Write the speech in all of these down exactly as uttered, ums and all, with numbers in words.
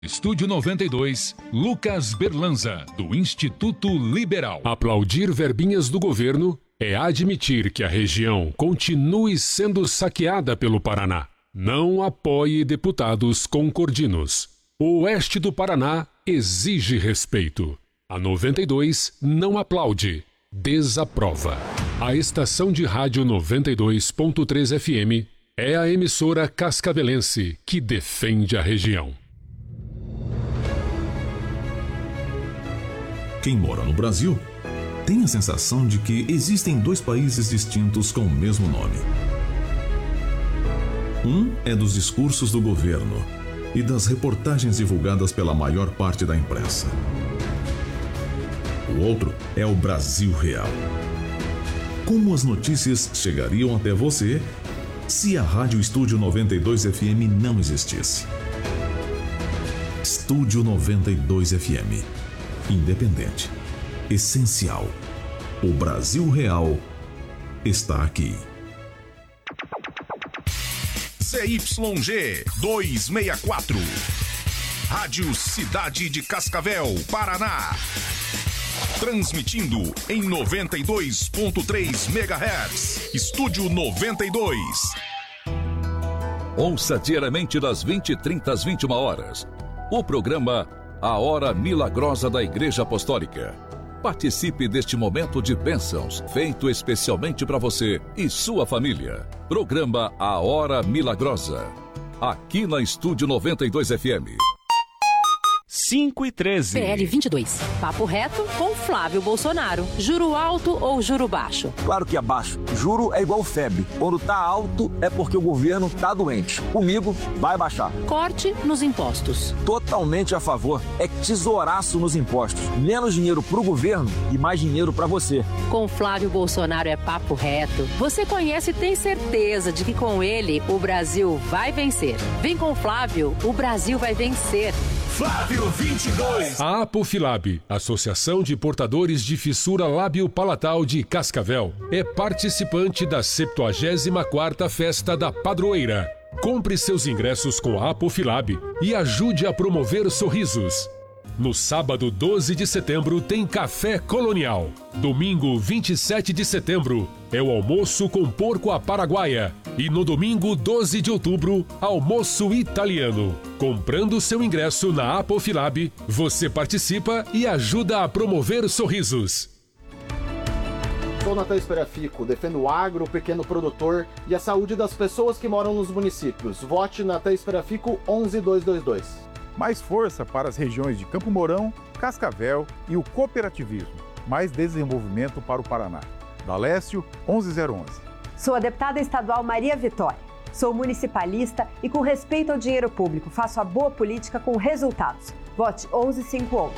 Estúdio noventa e dois, Lucas Berlanza, do Instituto Liberal. Aplaudir verbinhas do governo é admitir que a região continue sendo saqueada pelo Paraná. Não apoie deputados concordinos. O oeste do Paraná exige respeito. A noventa e dois não aplaude, desaprova. A estação de rádio noventa e dois ponto três F M é a emissora cascavelense que defende a região. Quem mora no Brasil tem a sensação de que existem dois países distintos com o mesmo nome. Um é dos discursos do governo e das reportagens divulgadas pela maior parte da imprensa. O outro é o Brasil real. Como as notícias chegariam até você se a Rádio Estúdio noventa e dois F M não existisse? Estúdio noventa e dois F M. Independente, essencial. O Brasil real está aqui. C Y G duzentos e sessenta e quatro, Rádio Cidade de Cascavel, Paraná. Transmitindo em noventa e dois ponto três megahertz. Estúdio noventa e dois. Ouça diariamente das vinte e trinta às vinte e uma horas. O programa A Hora Milagrosa da Igreja Apostólica. Participe deste momento de bênçãos, feito especialmente para você e sua família. Programa A Hora Milagrosa. Aqui na Estúdio noventa e dois F M. cinco e treze. P L vinte e dois. Papo reto com Flávio Bolsonaro. Juro alto ou juro baixo? Claro que é baixo. Juro é igual febre. Quando tá alto é porque o governo tá doente. Comigo vai baixar. Corte nos impostos. Totalmente a favor. É tesouraço nos impostos. Menos dinheiro pro governo e mais dinheiro pra você. Com Flávio Bolsonaro é papo reto. Você conhece e tem certeza de que com ele o Brasil vai vencer. Vem com Flávio, o Brasil vai vencer. Flávio vinte e dois. A Apofilab, Associação de Portadores de Fissura Lábio-Palatal de Cascavel, é participante da septuagésima quarta Festa da Padroeira. Compre seus ingressos com a Apofilab e ajude a promover sorrisos. No sábado doze de setembro tem Café Colonial. Domingo vinte e sete de setembro é o almoço com porco à paraguaia. E no domingo doze de outubro, almoço italiano. Comprando seu ingresso na Apofilab, você participa e ajuda a promover sorrisos. Sou Natan Esperafico, defendo o agro, o pequeno produtor e a saúde das pessoas que moram nos municípios. Vote Natan Esperafico onze mil duzentos e vinte e dois. Mais força para as regiões de Campo Mourão, Cascavel e o cooperativismo. Mais desenvolvimento para o Paraná. Dalécio, onze zero onze. Sou a deputada estadual Maria Vitória. Sou municipalista e, com respeito ao dinheiro público, faço a boa política com resultados. Vote onze mil quinhentos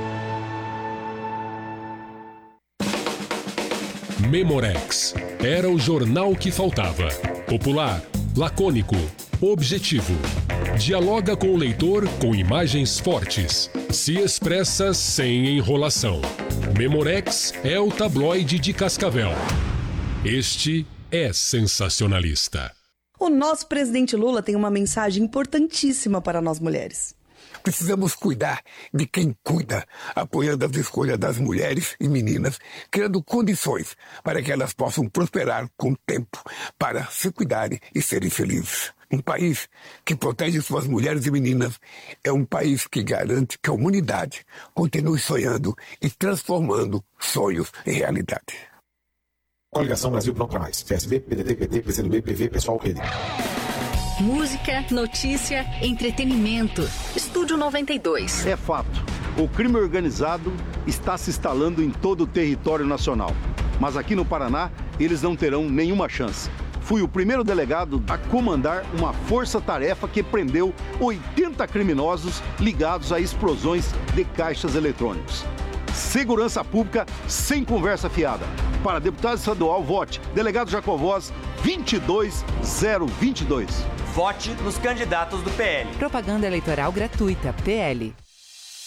e onze. Memorex. Era o jornal que faltava. Popular, lacônico, objetivo. Dialoga com o leitor com imagens fortes. Se expressa sem enrolação. Memorex é o tabloide de Cascavel. Este é sensacionalista. O nosso presidente Lula tem uma mensagem importantíssima para nós mulheres. Precisamos cuidar de quem cuida, apoiando as escolhas das mulheres e meninas, criando condições para que elas possam prosperar com tempo, para se cuidarem e serem felizes. Um país que protege suas mulheres e meninas é um país que garante que a humanidade continue sonhando e transformando sonhos em realidade. Coligação Brasil Pronto pra Mais. P S B, P D T, P T, P C do B, P V, Pessoal, P D. Música, notícia, entretenimento. Estúdio noventa e dois. É fato. O crime organizado está se instalando em todo o território nacional. Mas aqui no Paraná, eles não terão nenhuma chance. Fui o primeiro delegado a comandar uma força-tarefa que prendeu oitenta criminosos ligados a explosões de caixas eletrônicos. Segurança pública sem conversa fiada. Para deputado estadual, vote Delegado Jacovós vinte e dois zero vinte e dois. Vote nos candidatos do P L. Propaganda eleitoral gratuita, P L.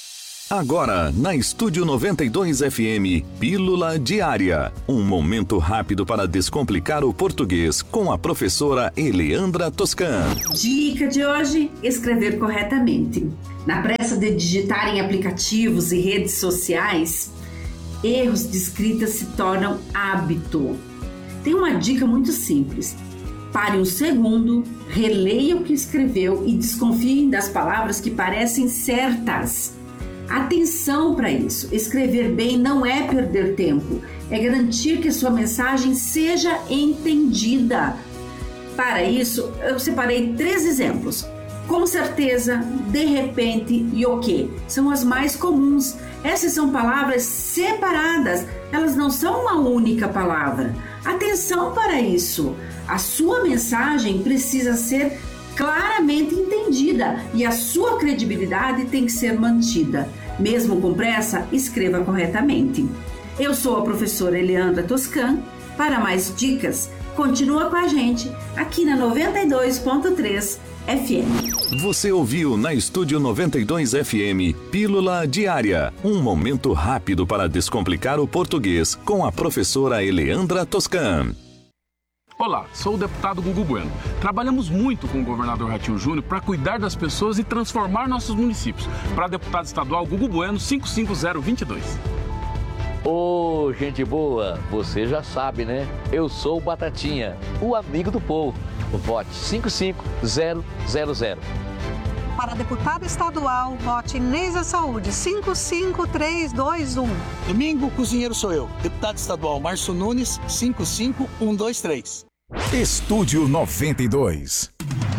Agora, na Estúdio noventa e dois F M, Pílula Diária. Um momento rápido para descomplicar o português com a professora Eleandra Toscan. Dica de hoje: escrever corretamente. Na pressa de digitar em aplicativos e redes sociais, erros de escrita se tornam hábito. Tem uma dica muito simples. Pare um segundo, releia o que escreveu e desconfie das palavras que parecem certas. Atenção para isso. Escrever bem não é perder tempo, é garantir que a sua mensagem seja entendida. Para isso, eu separei três exemplos. Com certeza, de repente e o quê? São as mais comuns. Essas são palavras separadas, elas não são uma única palavra. Atenção para isso. A sua mensagem precisa ser claramente entendida e a sua credibilidade tem que ser mantida. Mesmo com pressa, escreva corretamente. Eu sou a professora Eleandra Toscan. Para mais dicas, continua com a gente aqui na noventa e dois ponto três F M. Você ouviu na Estúdio noventa e dois F M, Pílula Diária. Um momento rápido para descomplicar o português com a professora Eleandra Toscan. Olá, sou o deputado Gugu Bueno. Trabalhamos muito com o governador Ratinho Júnior para cuidar das pessoas e transformar nossos municípios. Para deputado estadual Gugu Bueno, cinco cinco zero dois dois. Ô, oh, gente boa, você já sabe, né? Eu sou o Batatinha, o amigo do povo. Vote cinco cinco zero zero zero. Para deputado estadual, vote Neisa Saúde, cinco cinco três dois um. Domingo, cozinheiro sou eu. Deputado estadual Márcio Nunes, cinco cinco um dois três. Estúdio noventa e dois.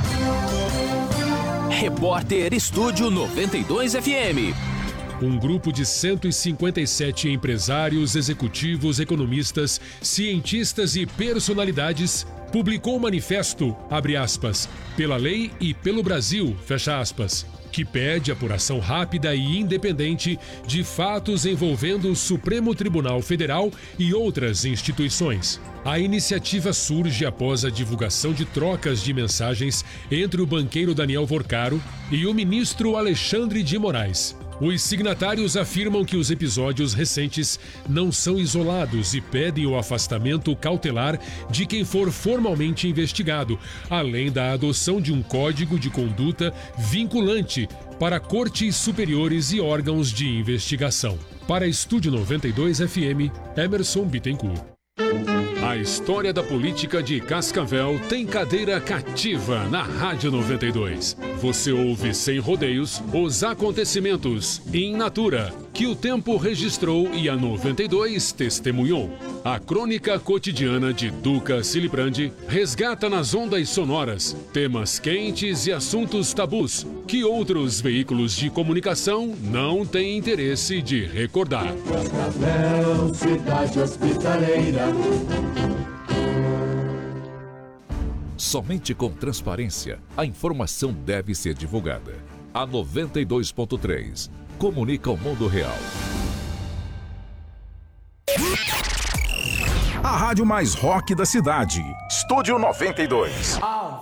Repórter Estúdio noventa e dois F M. Um grupo de cento e cinquenta e sete empresários, executivos, economistas, cientistas e personalidades publicou um manifesto, abre aspas, pela lei e pelo Brasil, fecha aspas, que pede apuração rápida e independente de fatos envolvendo o Supremo Tribunal Federal e outras instituições. A iniciativa surge após a divulgação de trocas de mensagens entre o banqueiro Daniel Vorcaro e o ministro Alexandre de Moraes. Os signatários afirmam que os episódios recentes não são isolados e pedem o afastamento cautelar de quem for formalmente investigado, além da adoção de um código de conduta vinculante para cortes superiores e órgãos de investigação. Para Estúdio noventa e dois F M, Emerson Bittencourt. A história da política de Cascavel tem cadeira cativa na Rádio noventa e dois. Você ouve sem rodeios os acontecimentos in natura que o tempo registrou e a noventa e dois testemunhou. A crônica cotidiana de Duca Silibrandi resgata nas ondas sonoras temas quentes e assuntos tabus que outros veículos de comunicação não têm interesse de recordar. Cascavel, cidade hospitaleira. Somente com transparência, a informação deve ser divulgada. A noventa e dois ponto três comunica o mundo real. A rádio mais rock da cidade. Estúdio noventa e dois.